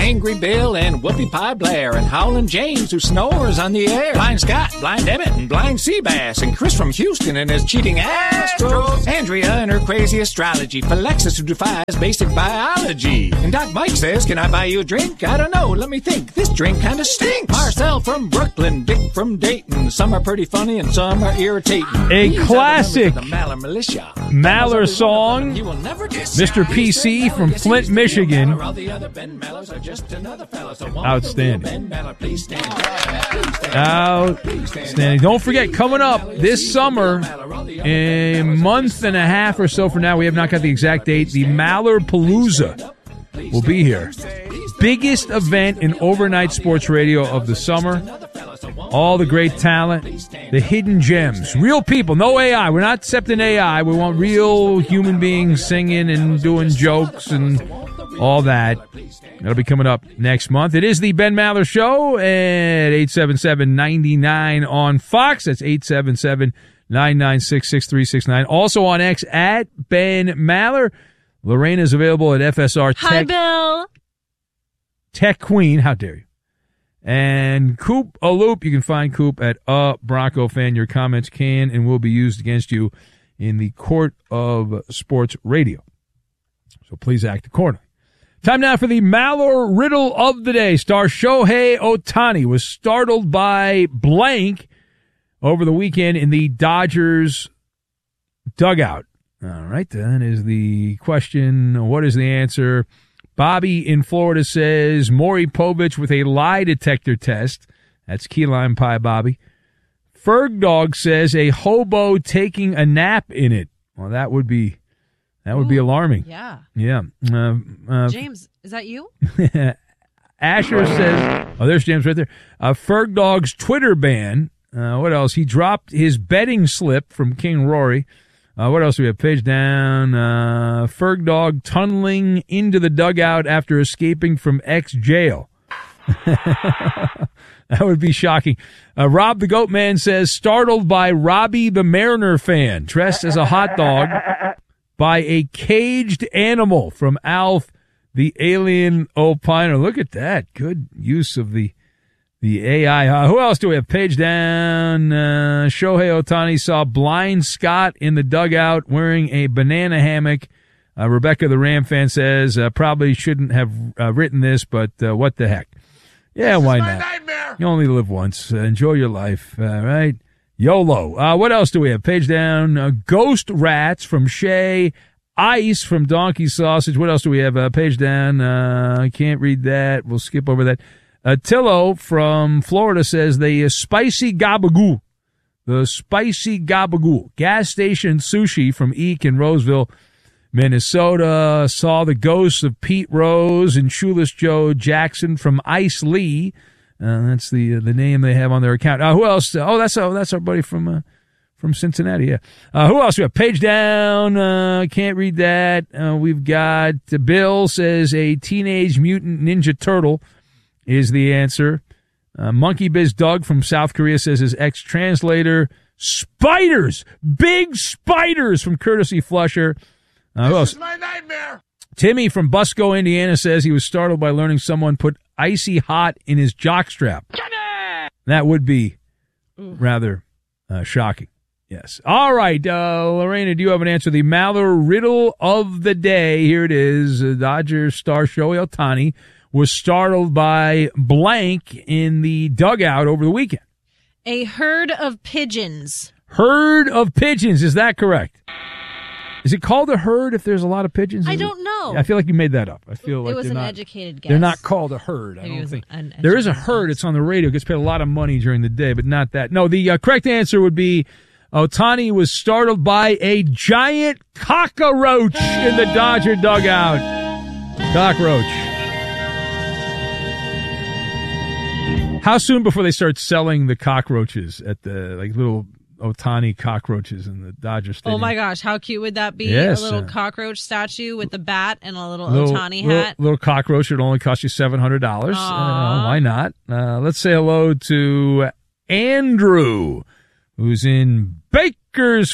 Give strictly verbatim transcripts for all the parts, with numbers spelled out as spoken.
Angry Bill and Whoopie Pie Blair and Howlin' James who snores on the air. Blind Scott, Blind Emmett, and Blind Seabass, and Chris from Houston and his cheating Astros. Andrea and her crazy astrology. Alexis who defies basic biology. And Doc Mike says, can I buy you a drink? I don't know, let me think. This drink kinda stinks. Marcel from Brooklyn, Dick from Dayton. Some are pretty funny and some are irritating. A These classic are the Maller Militia. Maller song. You will never diss Mister P C from Flint, Michigan. Outstanding. Outstanding. Don't forget, coming up this summer, a month and a half or so from now, we have not got the exact date, the Maller Palooza will be here. Biggest event in overnight sports radio of the summer. All the great talent, the hidden gems, real people, no A I. We're not accepting A I. We want real human beings singing and doing jokes and all that. That'll be coming up next month. It is the Ben Maller Show at eight seven seven, nine nine on Fox. That's eight seven seven, nine nine six, six three six nine. Also on X at Ben Maller. Lorraine is available at F S R Tech. Hi, Bill. Tech Queen. How dare you? And Coop a Loop. You can find Coop at a Bronco Fan. Your comments can and will be used against you in the court of sports radio. So please act accordingly. Time now for the Maller Riddle of the Day. Star Shohei Ohtani was startled by blank over the weekend in the Dodgers dugout. All right, that is the question. What is the answer? Bobby in Florida says Maury Povich with a lie detector test. That's key lime pie, Bobby. Ferg Dog says a hobo taking a nap in it. Well, that would be that would Ooh, be alarming. Yeah. Yeah. Uh, uh, James, is that you? Asher says, oh, there's James right there. Uh, Ferg Dog's Twitter ban. Uh, what else? He dropped his betting slip from King Rory. Uh, what else do we have? Page down. Uh, Ferg Dog tunneling into the dugout after escaping from ex-jail. That would be shocking. Uh, Rob the Goat Man says, startled by Robbie the Mariner fan, dressed as a hot dog by a caged animal from Alf the Alien Opiner. Look at that. Good use of the The A I. Uh, who else do we have? Page down. Uh, Shohei Ohtani saw Blind Scott in the dugout wearing a banana hammock. Uh, Rebecca the Ram fan says, uh, probably shouldn't have uh, written this, but uh, what the heck. Yeah, this why not? Nightmare. You only live once. Uh, enjoy your life. All uh, right. YOLO. Uh, what else do we have? Page down. Uh, Ghost Rats from Shay. Ice from Donkey Sausage. What else do we have? Uh, page down. Uh, I can't read that. We'll skip over that. Uh, Tillo from Florida says the uh, spicy gabagool, the spicy gabagool, gas station sushi from Eek in Roseville, Minnesota, saw the ghosts of Pete Rose and Shoeless Joe Jackson from Ice Lee. Uh, that's the uh, the name they have on their account. Uh, who else? Oh, that's uh, that's our buddy from uh, from Cincinnati. Yeah. Uh, who else? We have page down. Uh, can't read that. Uh, we've got uh, Bill says a Teenage Mutant Ninja Turtle is the answer. Uh, Monkey Biz Doug from South Korea says his ex-translator. Spiders! Big spiders from Courtesy Flusher. Uh, who else? This is my nightmare. Timmy from Busco, Indiana says he was startled by learning someone put icy hot in his jockstrap. That would be rather uh, shocking. Yes. All right, uh, Lorena, do you have an answer? The Maller Riddle of the Day. Here it is. Uh, Dodgers star Shohei Ohtani was startled by blank in the dugout over the weekend. A herd of pigeons. Herd of pigeons. Is that correct? Is it called a herd if there's a lot of pigeons? I don't know. I feel like you made that up. I feel like it was they're an not, educated guess. They're not called a herd. I Maybe don't think. An there is a herd. It's on the radio. It gets paid a lot of money during the day, but not that. No, the uh, correct answer would be Ohtani was startled by a giant cockroach in the Dodger dugout. Cockroach. How soon before they start selling the cockroaches at the, like, little Ohtani cockroaches in the Dodger Stadium? Oh, my gosh. How cute would that be? Yes, a little uh, cockroach statue with a bat and a little, little Ohtani little, hat. Little cockroach would only cost you seven hundred dollars. Uh, why not? Uh, let's say hello to Andrew, who's in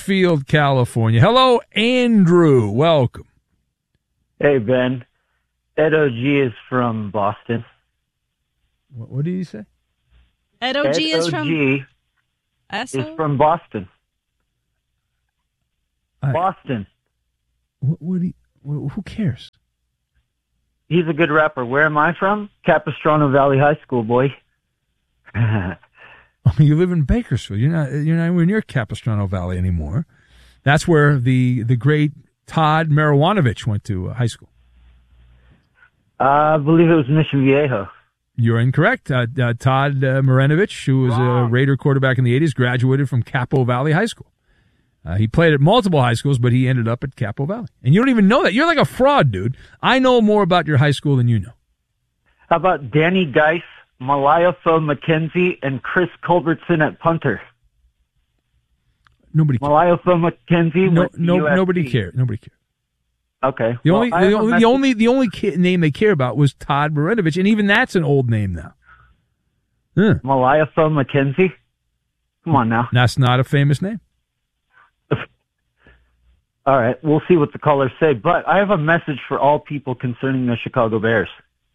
Bakersfield, California. Hello, Andrew. Welcome. Hey, Ben. Ed O G is from Boston. What, what did you say? Ed O G Ed is O from G Esso? is from Boston. I- Boston. What, what do you, wh- who cares? He's a good rapper. Where am I from? Capistrano Valley High School, boy. You live in Bakersfield. You're not. You're not anywhere near Capistrano Valley anymore. That's where the the great Todd Marijuanovich went to uh, high school. I believe it was Mission Viejo. You're incorrect. Uh, uh, Todd uh, Marinovich, who was a Raider quarterback in the eighties, graduated from Capo Valley High School. Uh, he played at multiple high schools, but he ended up at Capo Valley. And you don't even know that. You're like a fraud, dude. I know more about your high school than you know. How about Danny Dice, Malaya-Fo McKenzie, and Chris Culbertson at punter? Nobody cares. Malaya-Fo McKenzie No, went to no, U S C. nobody cares. Nobody cares. Okay. The Well, only, I have the a only, message- the only, the only ki- name they care about was Todd Marinovich, and even that's an old name now. Huh. Malaya-Fo McKenzie? Come on now. That's not a famous name. All right, we'll see what the callers say. But I have a message for all people concerning the Chicago Bears.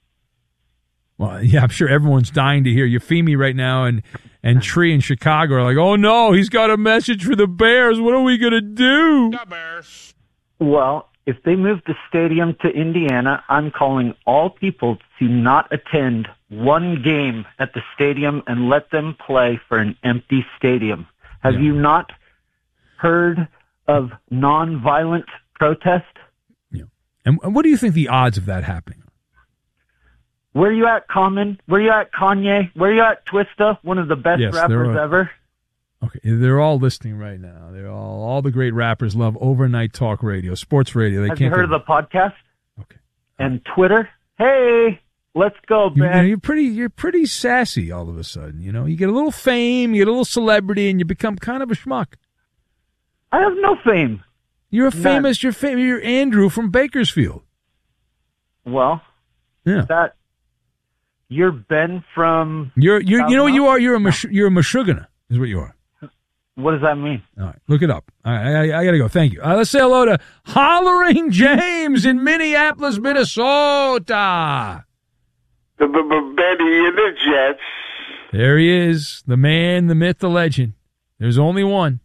Well, yeah, I'm sure everyone's dying to hear. Euphemie right now and and Tree in Chicago are like, oh no, he's got a message for the Bears. What are we gonna do? The Bears. Well, if they move the stadium to Indiana, I'm calling all people to not attend one game at the stadium and let them play for an empty stadium. Have Yeah. you not heard of nonviolent protest? Yeah. And, and what do you think the odds of that happening? Where you at, Common? Where you at, Kanye? Where you at, Twista? One of the best Yes, rappers they're, uh, ever. Okay, they're all listening right now. They're all all the great rappers love overnight talk radio, sports radio. They Have you can't heard of get- the podcast? Okay. And Twitter? Hey, let's go, You, you know, man. you're pretty you're pretty sassy all of a sudden. You know, you get a little fame, you get a little celebrity, and you become kind of a schmuck. I have no fame. You're a None. famous. You're famous. You're Andrew from Bakersfield. Well, Yeah. that you're Ben from. You're you're you know what you are. You're a No. mash, you're a Meshuggah is what you are. What does that mean? All right, look it up. All right, I, I got to go. Thank you. Uh, let's say hello to Hollering James in Minneapolis, Minnesota. The b- b- Betty and the Jets. There he is, the man, the myth, the legend. There's only one.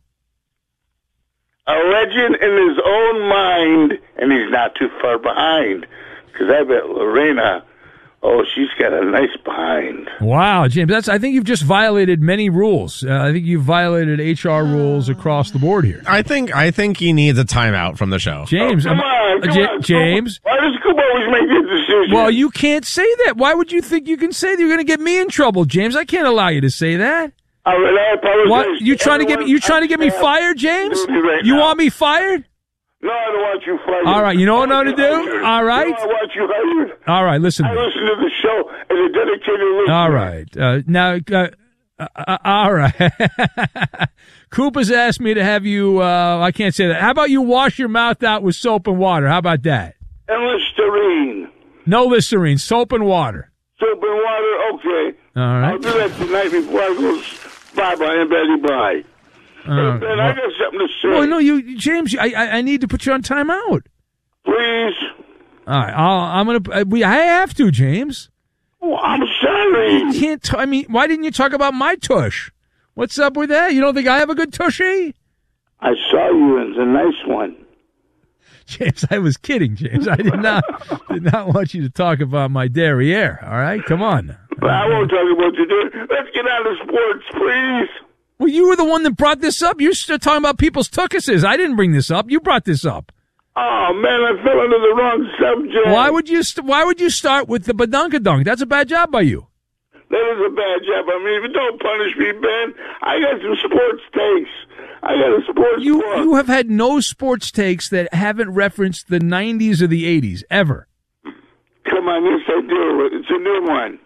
A legend in his own mind, and he's not too far behind. Because I bet Lorena, oh, she's got a nice behind. Wow, James, that's. I think you've just violated many rules. Uh, I think you've violated H R rules across the board here. I think I think he needs a timeout from the show. James, Oh, come I'm- on, uh, come Ja- on. James. Why does Scoop always make this decision? Well, you can't say that. Why would you think you can say that? You're going to get me in trouble, James. I can't allow you to say that. All right, I apologize. What? You trying to get me? You trying to get me fired, James? You want me fired? No, I don't want you fired. All right, you know what I I'm want gonna you do? hired. All right. No, I want you hired. All right, listen. I listen to the show as a dedicated listener. All right. Uh, now, uh, uh, uh, all right. Coop has asked me to have you. Uh, I can't say that. How about you wash your mouth out with soap and water? How about that? And Listerine. No Listerine, soap and water. Soap and water, okay. All I'll right. do that tonight before I go bye-bye and Betty bye. Uh, Hey, Ben, I got something to say. well, no, you, James. I, I, I need to put you on timeout. Please. All right. I'll, I'm gonna. Uh, we. I have to, James. Oh, I'm sorry. Can't. T- I mean, why didn't you talk about my tush? What's up with that? You don't think I have a good tushy? I saw you, and it's a nice one. James, I was kidding, James. I did not did not want you to talk about my derriere. All right, come on. But I won't talk about you doing. Let's get out of sports, please. Well, you were the one that brought this up. You're still talking about people's tuchuses. I didn't bring this up. You brought this up. Oh, man, I fell into the wrong subject. Why would you? St- why would you start with the badunkadunk? That's a bad job by you. That is a bad job. I mean, don't punish me, Ben. I got some sports takes. I got a sports You book. you have had no sports takes that haven't referenced the nineties or the eighties ever. Come on, yes, I do. It's a new one.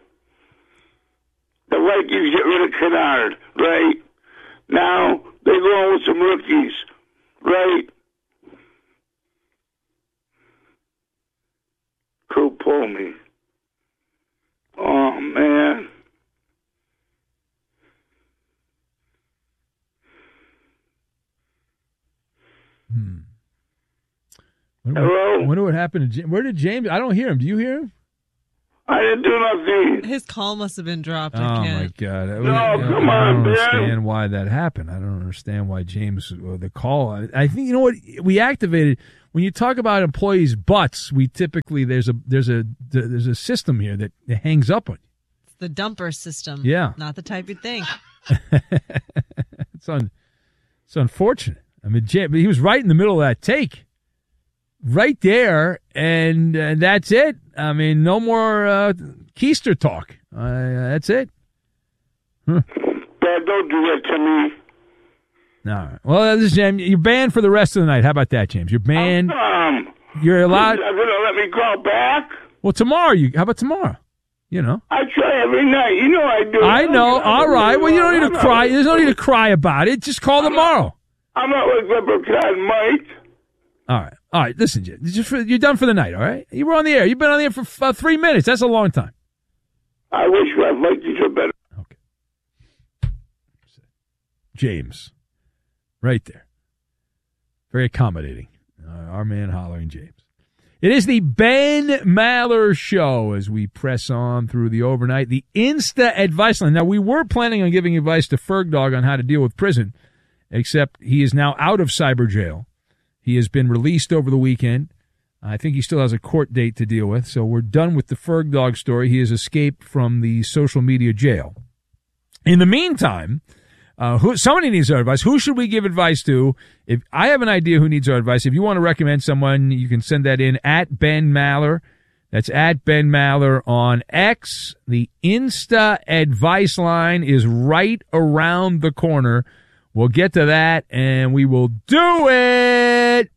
The Vikings get rid of Kennard, right? Now they go on with some rookies, right? Who pull me? Oh, man. What do we- Hello? you. I wonder what happened to James. Where did James? I don't hear him. Do you hear him? I didn't do nothing. His call must have been dropped. Oh, I can't. my God. No, I, come I on, don't man. understand why that happened. I don't understand why James, uh, the call. I, I think, you know what? We activated, when you talk about employees' butts, we typically, there's a there's a, there's a system here that, that hangs up on you. It's the dumper system. Yeah. Not the type you'd think. it's, un, it's unfortunate. I mean, James, he was right in the middle of that take. Right there, and uh, that's it. I mean, no more uh, Keister talk. Uh, that's it. Huh. Dad, don't do that to me. All right. Well, this is James. You're banned for the rest of the night. How about that, James? You're banned. Um, You're allowed. You're going to let me call back? Well, tomorrow. You. How about tomorrow? You know. I try every night. You know I do. I know. All right. Well, you don't need to cry. There's no need to cry about it. Just call tomorrow. I'm not like Leprechaun Mike. All right. All right. Listen, Jim. Just for, you're done for the night. All right. You were on the air. You've been on the air for uh, three minutes. That's a long time. I wish I liked you so better. Okay. James, right there. Very accommodating. Uh, our man hollering James. It is the Ben Maller Show as we press on through the overnight. The Insta Advice Line. Now, we were planning on giving advice to Ferg Dog on how to deal with prison, except he is now out of cyber jail. He has been released over the weekend. I think he still has a court date to deal with, so we're done with the Ferg Dog story. He has escaped from the social media jail. In the meantime, uh, who, somebody needs our advice. Who should we give advice to? If I have an idea who needs our advice, if you want to recommend someone, you can send that in at Ben Maller. That's at Ben Maller on X. The Insta Advice Line is right around the corner. We'll get to that, and we will do it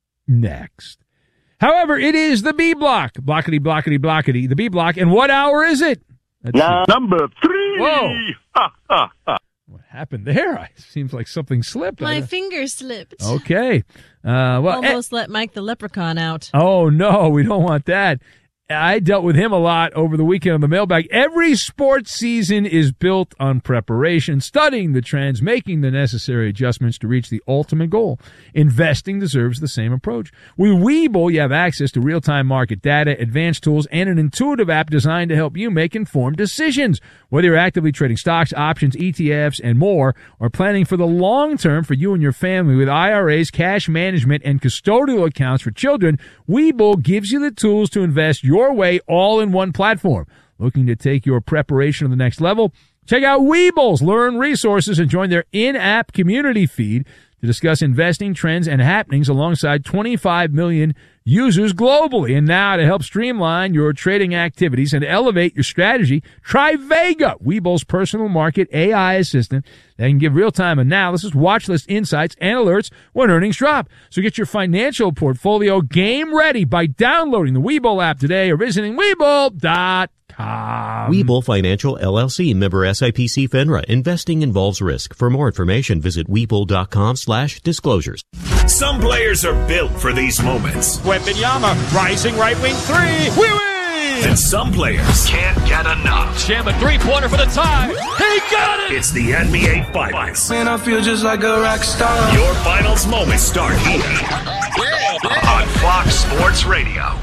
next. However, it is the B block. Blockety, blockety, blockety. The B block. And what hour is it? Now, number three. Whoa. Ha, ha, ha. What happened there? It seems like something slipped. My finger slipped. Okay. Uh, well, Almost eh. let Mike the Leprechaun out. Oh, no, we don't want that. I dealt with him a lot over the weekend on the mailbag. Every sports season is built on preparation, studying the trends, making the necessary adjustments to reach the ultimate goal. Investing deserves the same approach. With Webull, you have access to real-time market data, advanced tools, and an intuitive app designed to help you make informed decisions. Whether you're actively trading stocks, options, E T Fs, and more, or planning for the long term for you and your family with I R As, cash management, and custodial accounts for children, Webull gives you the tools to invest your way all in one platform. Looking to take your preparation to the next level? Check out Webull's Learn resources and join their in-app community feed to discuss investing trends and happenings alongside twenty-five million users globally. And now to help streamline your trading activities and elevate your strategy, try Vega, Webull's personal market A I assistant that can give real-time analysis, watch list insights, and alerts when earnings drop. So get your financial portfolio game ready by downloading the Webull app today or visiting Webull dot com. Webull Financial, L L C, member S I P C FINRA. Investing involves risk. For more information, visit Webull dot com slash disclosures. Some players are built for these moments. Wembanyama, rising right wing three. We win! And some players can't get enough. Sham a three-pointer for the tie. He got it! It's the N B A Finals. Man, I feel just like a rock star. Your finals moments start here on Fox Sports Radio.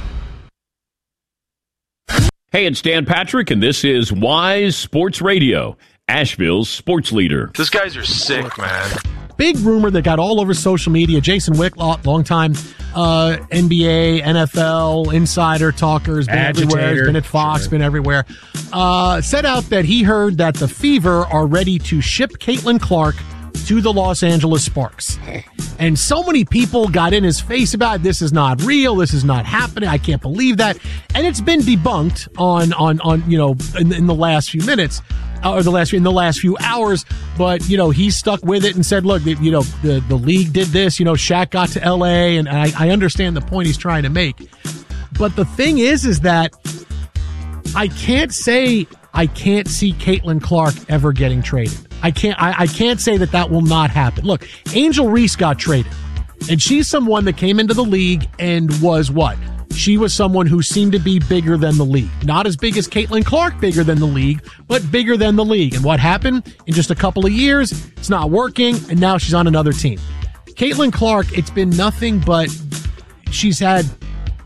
Hey, it's Dan Patrick, and this is Wise Sports Radio, Asheville's sports leader. These guys are sick, man. Big rumor that got all over social media. Jason Wicklow, longtime uh, N B A, N F L insider talker, has been Agitator. everywhere. He's been at Fox, Sure. been everywhere. Uh, set out that he heard that the Fever are ready to ship Caitlin Clark to the Los Angeles Sparks. And so many people got in his face about this is not real, this is not happening, I can't believe that. And it's been debunked on on on you know in, in the last few minutes uh, or the last in the last few hours, but you know he stuck with it and said, look, you know the the league did this, you know Shaq got to L A, and I, I understand the point he's trying to make. But the thing is is that I can't say I can't see Caitlin Clark ever getting traded. I can't. I, I can't say that that will not happen. Look, Angel Reese got traded, and she's someone that came into the league and was what? She was someone who seemed to be bigger than the league. Not as big as Caitlin Clark, bigger than the league, but bigger than the league. And what happened? In just a couple of years, it's not working, and now she's on another team. Caitlin Clark, it's been nothing but she's had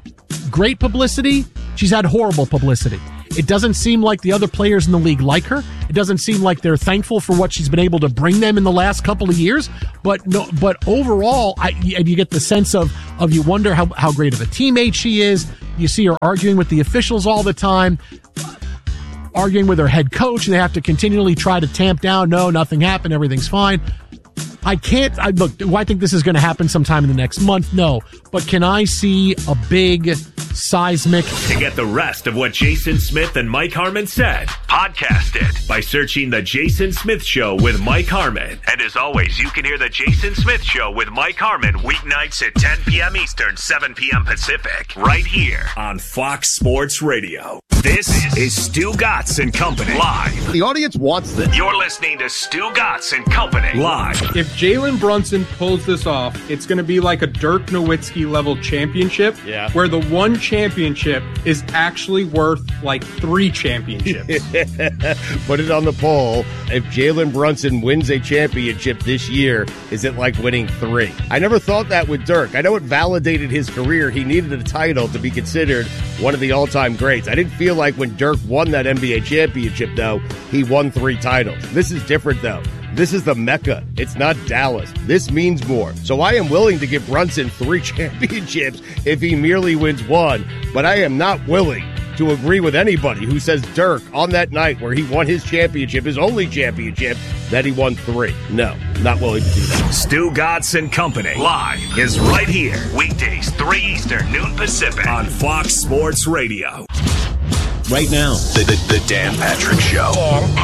great publicity, she's had horrible publicity. It doesn't seem like the other players in the league like her. It doesn't seem like they're thankful for what she's been able to bring them in the last couple of years. But no, but overall, I, and you get the sense of of you wonder how, how great of a teammate she is. You see her arguing with the officials all the time, arguing with her head coach, and they have to continually try to tamp down. No, nothing happened. Everything's fine. I can't, I look, do I think this is going to happen sometime in the next month? No. But can I see a big seismic? To get the rest of what Jason Smith and Mike Harmon said, podcast it by searching The Jason Smith Show with Mike Harmon. And as always, you can hear The Jason Smith Show with Mike Harmon weeknights at ten p.m. Eastern, seven p.m. Pacific, right here on Fox Sports Radio. This is Stu Gatz and Company live. The audience wants this. You're listening to Stu Gatz and Company live. If Jalen Brunson pulls this off, it's going to be like a Dirk Nowitzki level championship, yeah. where the one championship is actually worth like three championships. Put it on the poll. If Jalen Brunson wins a championship this year, is it like winning three? I never thought that with Dirk. I know it validated his career. He needed a title to be considered one of the all-time greats. I didn't feel like when Dirk won that N B A championship, though, he won three titles. This is different, though. This is the Mecca. It's not Dallas. This means more. So I am willing to give Brunson three championships if he merely wins one, but I am not willing to agree with anybody who says Dirk on that night where he won his championship, his only championship, that he won three. No, not willing to do that. Stu Gatz and Company live is right here. Weekdays, three Eastern, noon Pacific on Fox Sports Radio. Right now, The, the, the Dan Patrick Show. Dan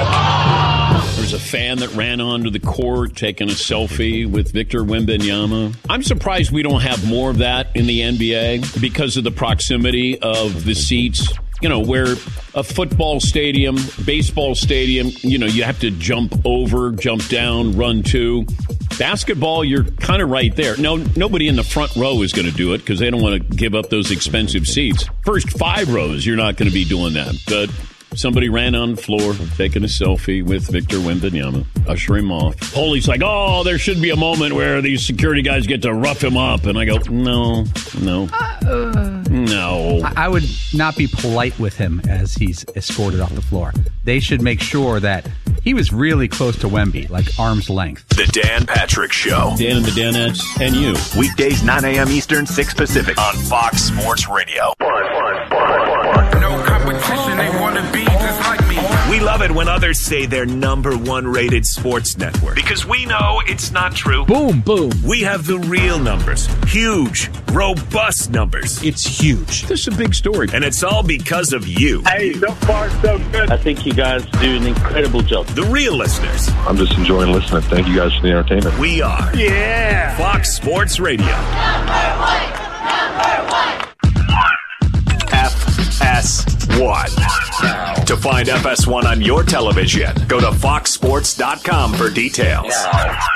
Patrick. There's a fan that ran onto the court taking a selfie with Victor Wembanyama. I'm surprised we don't have more of that in the N B A because of the proximity of the seats. You know, where a football stadium, baseball stadium, you know, you have to jump over, jump down, run to. Basketball, you're kind of right there. No, nobody in the front row is going to do it because they don't want to give up those expensive seats. First five rows, you're not going to be doing that. But somebody ran on the floor, taking a selfie with Victor Wembanyama, usher him off. Holy's like, oh, there should be a moment where these security guys get to rough him up. And I go, no, no, uh, no. I would not be polite with him as he's escorted off the floor. They should make sure that he was really close to Wemby, like arm's length. The Dan Patrick Show. Dan and the Danettes and you. Weekdays, nine a.m. Eastern, six Pacific on Fox Sports Radio. No competition, they want to be just like me. We love it when others say they're number one rated sports network because we know it's not true. Boom, boom. We have the real numbers. Huge, robust numbers. It's huge. This is a big story. And it's all because of you. Hey, so far so good. I think you guys do an incredible job. The real listeners. I'm just enjoying listening. Thank you guys for the entertainment. We are. Yeah. Fox Sports Radio. Number one. Number one. F S one. To find F S one on your television, go to fox sports dot com for details.